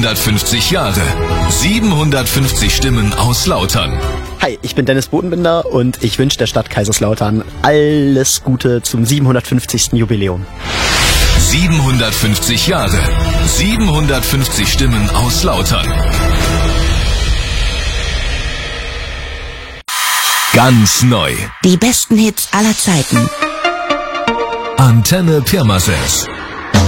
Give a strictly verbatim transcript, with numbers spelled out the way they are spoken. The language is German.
siebenhundertfünfzig Jahre. siebenhundertfünfzig Stimmen aus Lautern. Hi, ich bin Dennis Bodenbinder und ich wünsche der Stadt Kaiserslautern alles Gute zum siebenhundertfünfzigsten Jubiläum. siebenhundertfünfzig Jahre. siebenhundertfünfzig Stimmen aus Lautern. Ganz neu. Die besten Hits aller Zeiten. Antenne Pirmasens.